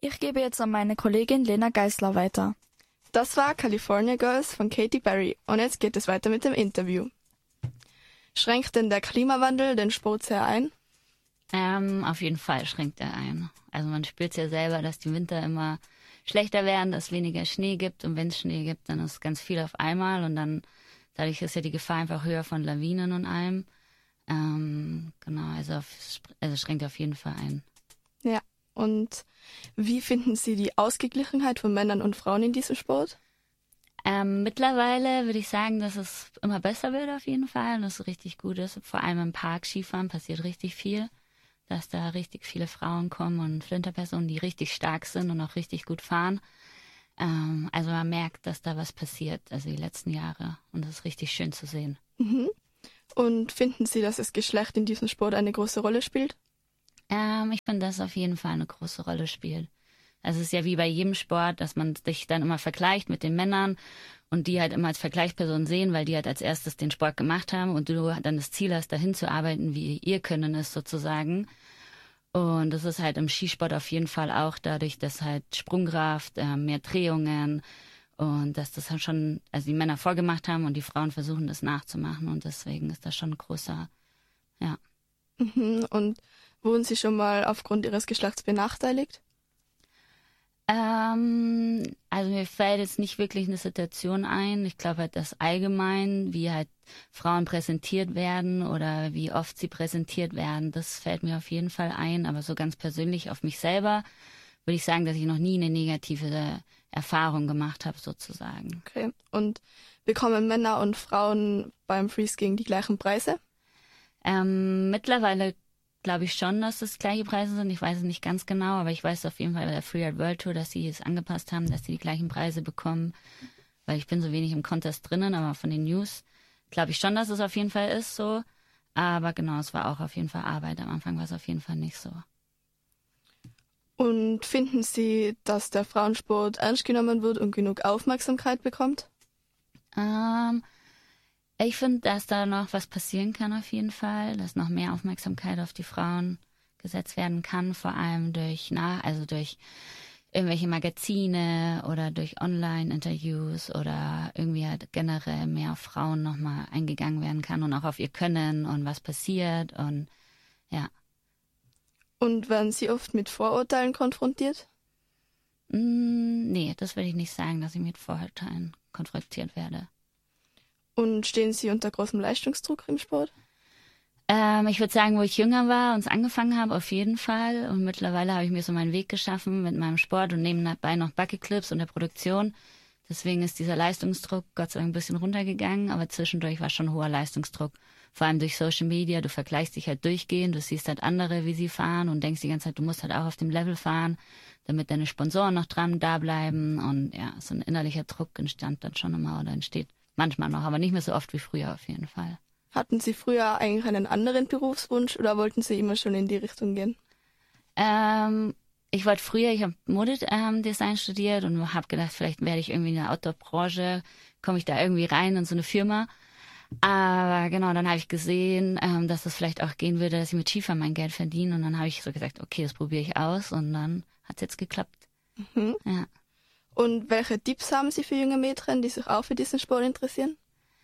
Ich gebe jetzt an meine Kollegin Lena Geisler weiter. Das war California Girls von Katy Perry und jetzt geht es weiter mit dem Interview. Schränkt denn der Klimawandel den Sport sehr ein? Auf jeden Fall schränkt er ein. Also man spürt ja selber, dass die Winter immer schlechter werden, dass es weniger Schnee gibt und wenn es Schnee gibt, dann ist ganz viel auf einmal und dann dadurch ist ja die Gefahr einfach höher von Lawinen und allem. Genau, also schränkt auf jeden Fall ein. Ja, und wie finden Sie die Ausgeglichenheit von Männern und Frauen in diesem Sport? Mittlerweile würde ich sagen, dass es immer besser wird auf jeden Fall und dass es richtig gut ist. Vor allem im Park Skifahren passiert richtig viel, dass da richtig viele Frauen kommen und Flinterpersonen, die richtig stark sind und auch richtig gut fahren. Also man merkt, dass da was passiert, also die letzten Jahre und das ist richtig schön zu sehen. Mhm. Und finden Sie, dass das Geschlecht in diesem Sport eine große Rolle spielt? Ich finde, dass es auf jeden Fall eine große Rolle spielt. Also es ist ja wie bei jedem Sport, dass man sich dann immer vergleicht mit den Männern und die halt immer als Vergleichsperson sehen, weil die halt als erstes den Sport gemacht haben und du dann das Ziel hast, dahin zu arbeiten, wie ihr Können ist sozusagen. Und das ist halt im Skisport auf jeden Fall auch dadurch, dass halt Sprungkraft, mehr Drehungen und dass das halt schon, also die Männer vorgemacht haben und die Frauen versuchen das nachzumachen und deswegen ist das schon ein großer, ja. Mhm. Und wurden Sie schon mal aufgrund Ihres Geschlechts benachteiligt? Also mir fällt jetzt nicht wirklich eine Situation ein. Ich glaube halt, dass allgemein, wie halt Frauen präsentiert werden oder wie oft sie präsentiert werden, das fällt mir auf jeden Fall ein. Aber so ganz persönlich auf mich selber würde ich sagen, dass ich noch nie eine negative Erfahrung gemacht habe, sozusagen. Okay. Und bekommen Männer und Frauen beim Freeskiing die gleichen Preise? Mittlerweile glaube ich schon, dass das gleiche Preise sind. Ich weiß es nicht ganz genau, aber ich weiß auf jeden Fall bei der Freeride World Tour, dass sie es angepasst haben, dass sie die gleichen Preise bekommen, weil ich bin so wenig im Contest drinnen, aber von den News glaube ich schon, dass es auf jeden Fall ist so. Aber genau, es war auch auf jeden Fall Arbeit. Am Anfang war es auf jeden Fall nicht so. Und finden Sie, dass der Frauensport ernst genommen wird und genug Aufmerksamkeit bekommt? Ich finde, dass da noch was passieren kann auf jeden Fall, dass noch mehr Aufmerksamkeit auf die Frauen gesetzt werden kann, vor allem durch irgendwelche Magazine oder durch Online-Interviews oder irgendwie halt generell mehr auf Frauen nochmal eingegangen werden kann und auch auf ihr Können und was passiert und ja. Und werden Sie oft mit Vorurteilen konfrontiert? Nee, das würde ich nicht sagen, dass ich mit Vorurteilen konfrontiert werde. Und stehen Sie unter großem Leistungsdruck im Sport? Ich würde sagen, wo ich jünger war und es angefangen habe, auf jeden Fall. Und mittlerweile habe ich mir so meinen Weg geschaffen mit meinem Sport und nebenbei noch Bucket-Clips und der Produktion. Deswegen ist dieser Leistungsdruck Gott sei Dank ein bisschen runtergegangen, aber zwischendurch war schon hoher Leistungsdruck. Vor allem durch Social Media, du vergleichst dich halt durchgehend, du siehst halt andere, wie sie fahren und denkst die ganze Zeit, du musst halt auch auf dem Level fahren, damit deine Sponsoren noch dran da bleiben. Und ja, so ein innerlicher Druck entstand dann schon immer oder entsteht manchmal noch, aber nicht mehr so oft wie früher auf jeden Fall. Hatten Sie früher eigentlich einen anderen Berufswunsch oder wollten Sie immer schon in die Richtung gehen? Ich habe Modedesign studiert und habe gedacht, vielleicht werde ich irgendwie in der Outdoor-Branche, komme ich da irgendwie rein in so eine Firma. Aber genau, dann habe ich gesehen, dass es vielleicht auch gehen würde, dass ich mit Skifahren mein Geld verdiene. Und dann habe ich so gesagt, okay, das probiere ich aus. Und dann hat es jetzt geklappt. Mhm. Ja. Und welche Tipps haben Sie für junge Mädchen, die sich auch für diesen Sport interessieren?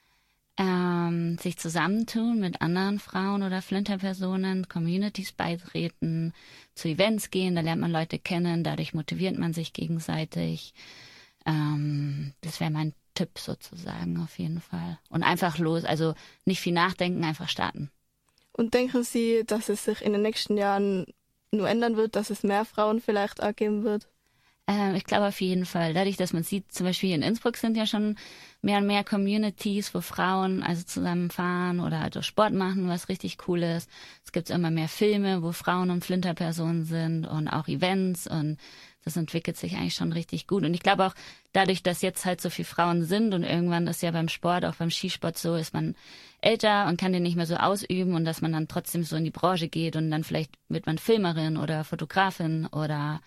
Sich zusammentun mit anderen Frauen oder Flinterpersonen, Communities beitreten, zu Events gehen, da lernt man Leute kennen, dadurch motiviert man sich gegenseitig. Das wäre mein Tipp sozusagen auf jeden Fall. Und einfach los, also nicht viel nachdenken, einfach starten. Und denken Sie, dass es sich in den nächsten Jahren nur ändern wird, dass es mehr Frauen vielleicht auch geben wird? Ich glaube auf jeden Fall. Dadurch, dass man sieht, zum Beispiel in Innsbruck sind ja schon mehr und mehr Communities, wo Frauen also zusammenfahren oder also Sport machen, was richtig cool ist. Es gibt immer mehr Filme, wo Frauen und Flinterpersonen sind und auch Events und das entwickelt sich eigentlich schon richtig gut. Und ich glaube auch dadurch, dass jetzt halt so viele Frauen sind und irgendwann ist ja beim Sport, auch beim Skisport so, ist man älter und kann den nicht mehr so ausüben und dass man dann trotzdem so in die Branche geht und dann vielleicht wird man Filmerin oder Fotografin oder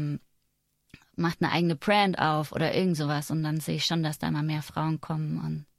macht eine eigene Brand auf oder irgend sowas und dann sehe ich schon, dass da immer mehr Frauen kommen und